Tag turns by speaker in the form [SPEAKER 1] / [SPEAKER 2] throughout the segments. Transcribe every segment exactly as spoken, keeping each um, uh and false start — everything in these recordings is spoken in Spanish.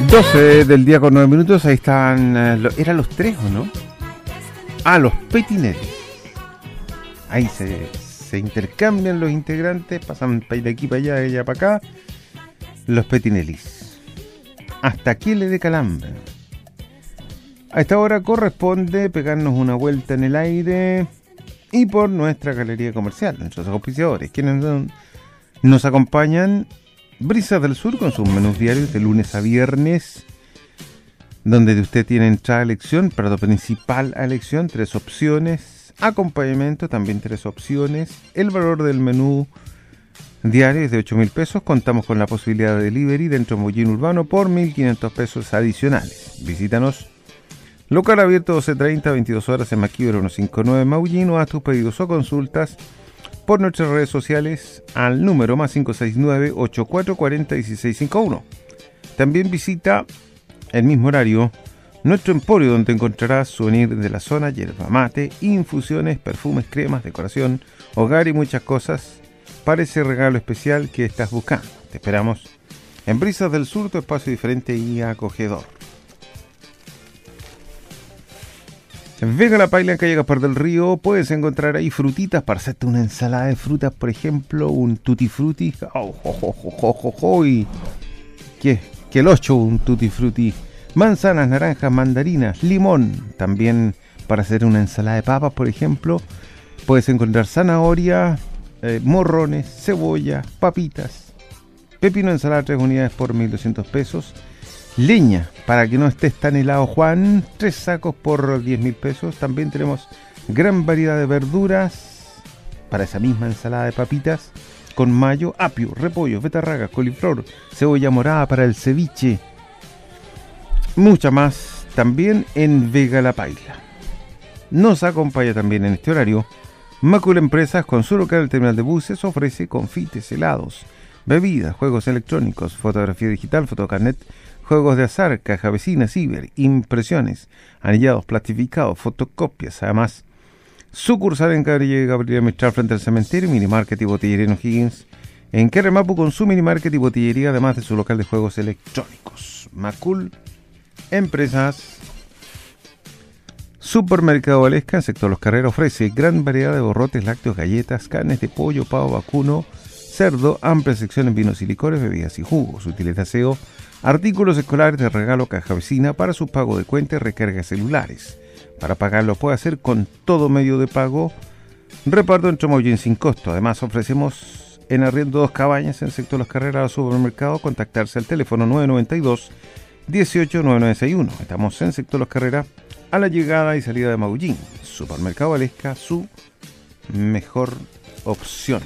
[SPEAKER 1] doce del día con nueve minutos, ahí están, uh, ¿eran los tres o no? Ah, los Petinelli. Ahí se, se intercambian los integrantes, pasan de aquí para allá, de allá para acá. Los Petinellis. Hasta aquí le dé calambre. A esta hora corresponde pegarnos una vuelta en el aire y por nuestra galería comercial, nuestros auspiciadores, quienes nos acompañan. Brisas del Sur con sus menús diarios de lunes a viernes, donde usted tiene entrada a elección, plato principal a elección, tres opciones, acompañamiento también tres opciones. El valor del menú diario es de ocho mil pesos. Contamos con la posibilidad de delivery dentro de Mollín Urbano por mil quinientos pesos adicionales. Visítanos. Local abierto doce treinta, veintidós horas en Maquíbero ciento cincuenta y nueve Maullín, o haz tus pedidos o consultas por nuestras redes sociales al número más cinco seis nueve, ocho cuatro cuatro cero, uno seis cinco uno. También visita el mismo horario nuestro emporio, donde encontrarás souvenir de la zona, yerba mate, infusiones, perfumes, cremas, decoración, hogar y muchas cosas para ese regalo especial que estás buscando. Te esperamos en Brisas del Sur, tu espacio diferente y acogedor. En Vega La Paila, en calle Gaspar del Río, puedes encontrar ahí frutitas para hacerte una ensalada de frutas, por ejemplo, un tutti frutti. Oh, oh, oh, oh, oh, oh, y que, que el ocho, un tutti frutti. Manzanas, naranjas, mandarinas, limón. También para hacer una ensalada de papas, por ejemplo, puedes encontrar zanahoria, eh, morrones, cebolla, papitas. Pepino, ensalada tres unidades por mil doscientos pesos. Leña, para que no estés tan helado, Juan, tres sacos por diez mil pesos. También tenemos gran variedad de verduras para esa misma ensalada de papitas, con mayo, apio, repollo, betarraga, coliflor, cebolla morada para el ceviche. Mucha más también en Vega La Paila. Nos acompaña también en este horario Macul Empresas, con su local el terminal de buses. Ofrece confites, helados, bebidas, juegos electrónicos, fotografía digital, fotocarnet, juegos de azar, caja vecina, ciber, impresiones, anillados, plastificados, fotocopias. Además, sucursal en calle Gabriel Mistral frente al cementerio, minimarket y botillería en O'Higgins, en Queremapu con su minimarket y botillería, además de su local de juegos electrónicos. Macul Empresas. Supermercado Valesca, en sector Los Carreras, ofrece gran variedad de borrotes, lácteos, galletas, carnes de pollo, pavo, vacuno, cerdo, amplia sección en vinos y licores, bebidas y jugos, útiles de aseo, artículos escolares de regalo, caja vecina para su pago de cuenta y recarga celulares. Para pagarlo puede hacer con todo medio de pago. Reparto en Tromollín sin costo. Además ofrecemos en arriendo dos cabañas en el sector Las Carreras al supermercado. Contactarse al teléfono nueve nueve dos, dieciocho, nueve nueve seis uno. Estamos en el sector Las Carreras a la llegada y salida de Maullín. Supermercado Valesca, su mejor opción.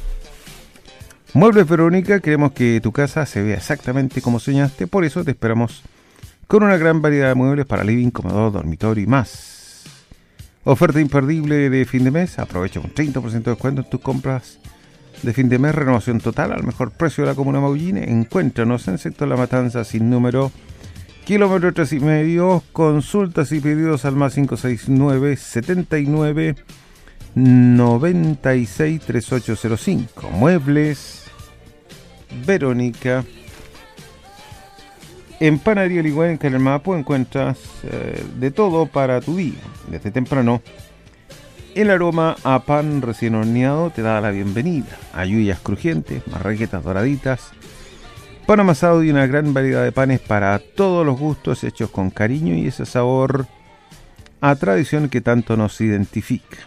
[SPEAKER 1] Muebles Verónica, queremos que tu casa se vea exactamente como soñaste, por eso te esperamos con una gran variedad de muebles para living, comedor, dormitorio y más. Oferta imperdible de fin de mes, aprovecha un treinta por ciento de descuento en tus compras de fin de mes, renovación total al mejor precio de la comuna Maullín. Encuéntranos en el sector La Matanza sin número, kilómetro tres y medio. Consultas y pedidos al más cinco seis nueve, setenta y nueve, noventa y seis, treinta y ocho cero cinco. Muebles Verónica. En Panadería Ligüen, en Queremapu, encuentras eh, de todo para tu día. Desde temprano, el aroma a pan recién horneado te da la bienvenida. Ayuyas crujientes, marraquetas doraditas, pan amasado y una gran variedad de panes para todos los gustos, hechos con cariño y ese sabor a tradición que tanto nos identifica.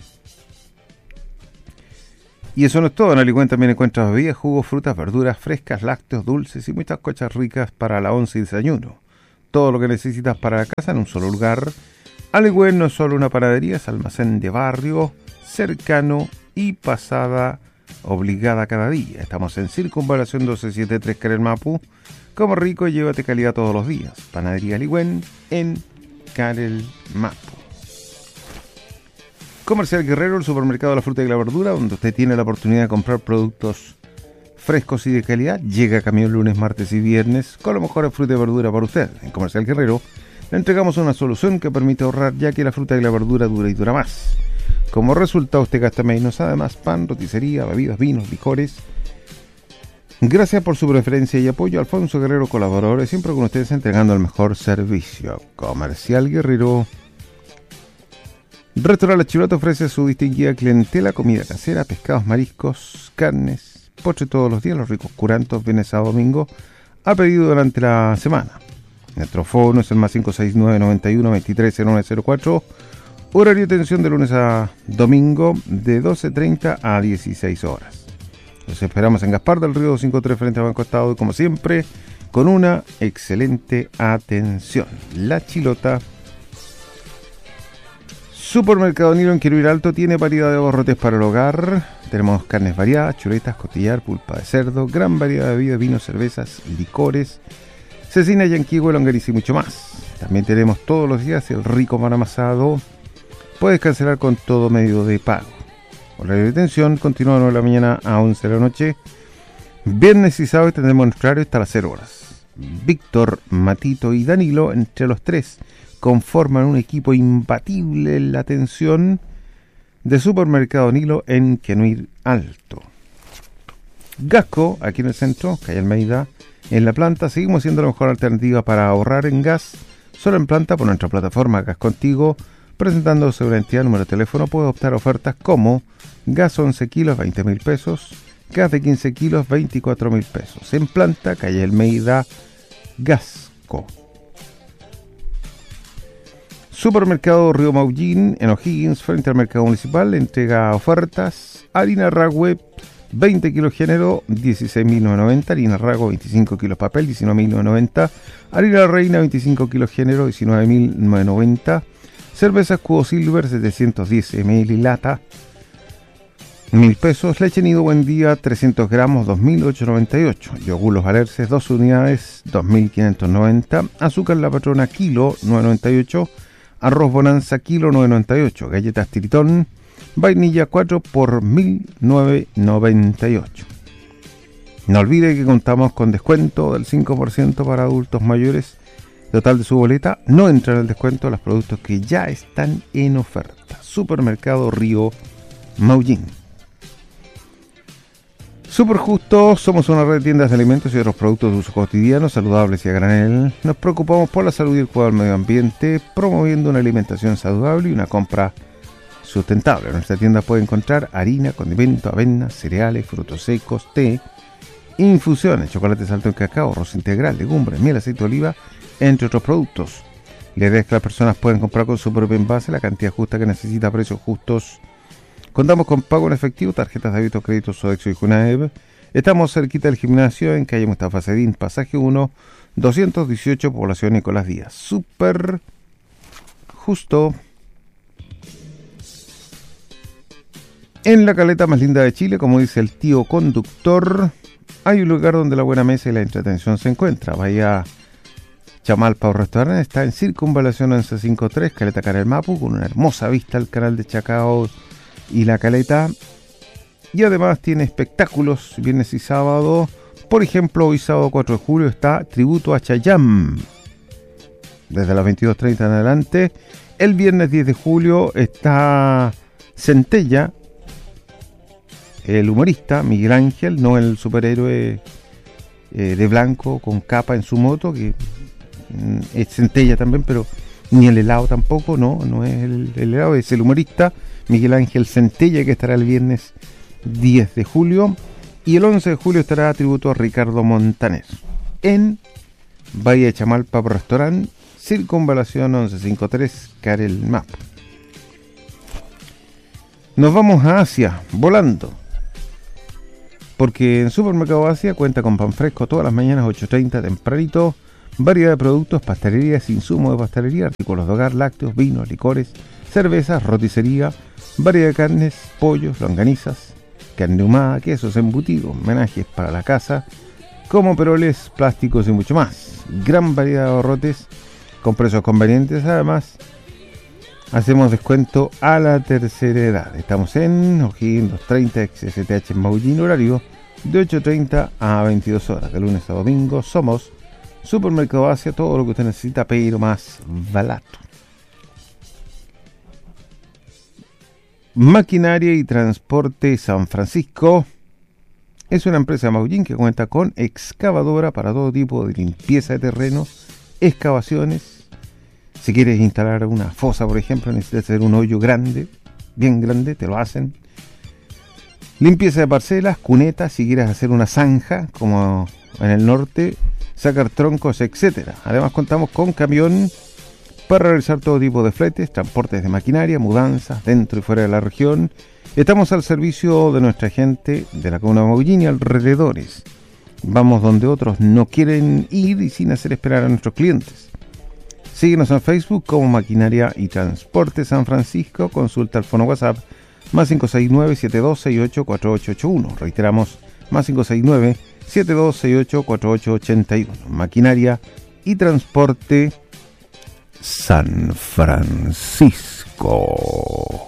[SPEAKER 1] Y eso no es todo. En Aligüen también encuentras bebidas, jugos, frutas, verduras frescas, lácteos, dulces y muchas cosas ricas para la once y desayuno. Todo lo que necesitas para la casa en un solo lugar. Aligüen no es solo una panadería, es almacén de barrio, cercano y pasada obligada cada día. Estamos en Circunvalación doce setenta y tres Queremapu. Como rico, llévate calidad todos los días. Panadería Aligüen en Queremapu. Comercial Guerrero, el supermercado de la fruta y la verdura, donde usted tiene la oportunidad de comprar productos frescos y de calidad. Llega camión lunes, martes y viernes con lo mejor de fruta y verdura para usted. En Comercial Guerrero le entregamos una solución que permite ahorrar, ya que la fruta y la verdura dura y dura más. Como resultado, usted gasta menos. Además, pan, roticería, bebidas, vinos, licores Gracias por su preferencia y apoyo. Alfonso Guerrero, colaboradores, siempre con ustedes entregando el mejor servicio. Comercial Guerrero. Restaurante La Chilota ofrece a su distinguida clientela comida casera, pescados, mariscos, carnes, postre todos los días, los ricos curantos, viernes a domingo, a pedido durante la semana. Nuestro fono es el más cinco seis nueve, noventa y uno, veintitrés, cero nueve cero cuatro. Horario de atención de lunes a domingo de doce treinta a dieciséis horas. Los esperamos en Gaspar del Río doscientos cincuenta y tres frente a Banco Estado y como siempre con una excelente atención. La Chilota. Supermercado Nilo en Quirubir Alto tiene variedad de abarrotes para el hogar. Tenemos carnes variadas, chuletas, costillar, pulpa de cerdo, gran variedad de bebidas, vinos, cervezas, licores, cecina, yanquihue, longaniza y mucho más. También tenemos todos los días el rico pan amasado. Puedes cancelar con todo medio de pago. Horario de atención continúa de nueve de la mañana a once de la noche. Viernes y sábado tendremos nuestro horario hasta las cero horas. Víctor, Matito y Danilo, entre los tres, conforman un equipo imbatible en la atención de Supermercado Nilo en Quirubir Alto. Gasco, aquí en el centro, calle Almeida, en la planta, seguimos siendo la mejor alternativa para ahorrar en gas, solo en planta por nuestra plataforma Gas Contigo, presentando sobre la entidad número de teléfono, puede optar a ofertas como gas once kilos, veinte mil pesos, gas de quince kilos, veinticuatro mil pesos. En planta, calle Almeida, Gasco. Supermercado Río Maullín, en O'Higgins, frente al mercado municipal, entrega ofertas. Harina Ragüe, veinte kilos género, dieciséis mil novecientos noventa. Harina Rago, veinticinco kilos papel, diecinueve mil novecientos noventa. Harina Reina, veinticinco kilos género, diecinueve mil novecientos noventa. Cerveza Escudo Silver, setecientos diez mililitros, lata, mil pesos. Leche Nido Buen Día, trescientos gramos, dos mil ochocientos noventa y ocho. Yogur Los Valerces, dos unidades, dos mil quinientos noventa. Azúcar La Patrona, kilo, nueve noventa y ocho. Arroz Bonanza, kilo, nueve noventa y ocho. Galletas Tiritón, vainilla cuatro por mil novecientos noventa y ocho. No olvide que contamos con descuento del cinco por ciento para adultos mayores. Total de su boleta, no entra en el descuento los productos que ya están en oferta. Supermercado Río Maullín. Super Justo, somos una red de tiendas de alimentos y otros productos de uso cotidiano, saludables y a granel. Nos preocupamos por la salud y el cuidado del medio ambiente, promoviendo una alimentación saludable y una compra sustentable. En nuestra tienda puede encontrar harina, condimento, avena, cereales, frutos secos, té, infusiones, chocolate alto en cacao, arroz integral, legumbres, miel, aceite de oliva, entre otros productos. La idea es que las personas puedan comprar con su propio envase la cantidad justa que necesita a precios justos. Contamos con pago en efectivo, tarjetas de débito, crédito, Sodexo y Junaev. Estamos cerquita del gimnasio en calle Mustafa Cedín, pasaje uno, doscientos dieciocho, población Nicolás Díaz. Super Justo. En la caleta más linda de Chile, como dice el tío conductor, hay un lugar donde la buena mesa y la entretención se encuentra. Vaya Chamalpa o Restaurante, está en Circunvalación once cincuenta y tres, Caleta Canal Mapu, con una hermosa vista al canal de Chacao y la Caleta. Y además tiene espectáculos viernes y sábado. Por ejemplo, hoy sábado cuatro de julio está Tributo a Chayanne, desde las veintidós treinta en adelante. El viernes diez de julio está Centella, el humorista Miguel Ángel, no el superhéroe eh, de blanco con capa en su moto, que mm, es Centella también, pero ni el helado tampoco, no, no es el, el helado, es el humorista Miguel Ángel Centella, que estará el viernes diez de julio. Y el once de julio estará tributo a Ricardo Montaner en Bahía de Chamalpa Restaurant, Circunvalación once cincuenta y tres, Carel Map. Nos vamos a Asia, volando, porque en Supermercado Asia cuenta con pan fresco todas las mañanas, ocho treinta, tempranito, variedad de productos, pastelerías, insumos de pastelería, artículos de hogar, lácteos, vinos, licores, cervezas, roticería, variedad de carnes, pollos, longanizas, carne ahumada, quesos embutidos, menajes para la casa, como peroles, plásticos y mucho más. Gran variedad de abarrotes con precios convenientes. Además, hacemos descuento a la tercera edad. Estamos en O'Higgins doscientos treinta, ex S T H en Maullín, horario de ocho treinta a veintidós horas, de lunes a domingo. Somos Supermercado Asia, todo lo que usted necesita, pero más barato. Maquinaria y Transporte San Francisco, es una empresa de Maullín que cuenta con excavadora para todo tipo de limpieza de terrenos, excavaciones. Si quieres instalar una fosa, por ejemplo, necesitas hacer un hoyo grande, bien grande, te lo hacen. Limpieza de parcelas, cunetas, si quieres hacer una zanja, como en el norte, sacar troncos, etcétera. Además contamos con camión para realizar todo tipo de fletes, transportes de maquinaria, mudanzas dentro y fuera de la región. Estamos al servicio de nuestra gente de la comuna de Maullín y alrededores. Vamos donde otros no quieren ir y sin hacer esperar a nuestros clientes. Síguenos en Facebook como Maquinaria y Transporte San Francisco. Consulta el fono WhatsApp más cinco seis nueve, siete dos seis ocho, cuatro ocho ocho uno. Reiteramos, más cinco seis nueve, siete dos seis ocho, cuatro ocho ocho uno. Maquinaria y Transporte San Francisco.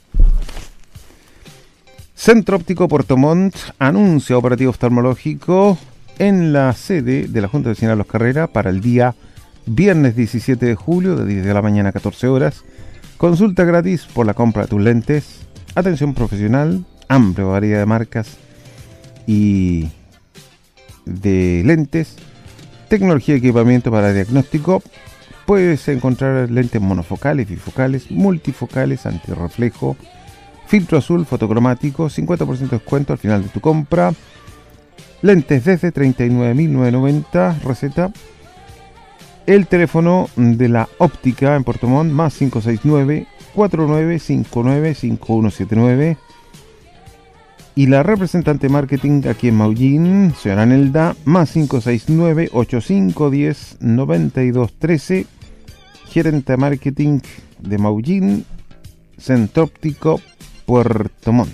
[SPEAKER 1] Centro Óptico Puerto Montt anuncia operativo oftalmológico en la sede de la Junta Vecinal Los Carreras para el día viernes diecisiete de julio de diez de la mañana a catorce horas. Consulta gratis por la compra de tus lentes. Atención profesional, amplia variedad de marcas y de lentes. Tecnología y equipamiento para diagnóstico. Puedes encontrar lentes monofocales, bifocales, multifocales, antirreflejo, filtro azul, fotocromático, cincuenta por ciento de descuento al final de tu compra. Lentes desde treinta y nueve mil novecientos noventa, receta. El teléfono de la óptica en Puerto Montt, más cinco seis nueve, cuatro nueve cinco nueve, cinco uno siete nueve. Y la representante marketing aquí en Maullín, señora Nelda, más cinco seis nueve, ocho cinco uno cero, nueve dos uno tres. Gerente de marketing de Maullín, Centro Óptico Puerto Montt.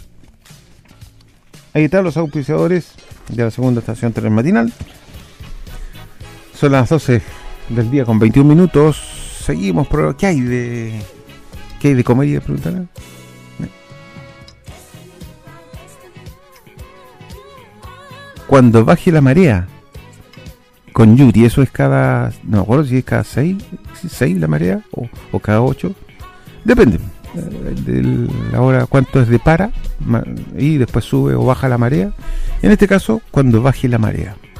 [SPEAKER 1] Ahí están los auspiciadores de la segunda estación telematinal. Son las doce del día con veintiún minutos. Seguimos, pero ¿qué hay de qué hay de comedia? Preguntarán. Cuando baje la marea con Yuri, eso es cada, no me acuerdo si es cada seis, seis la marea o, o cada ocho, depende de la hora, cuánto es de para y después sube o baja la marea. En este caso, cuando baje la marea.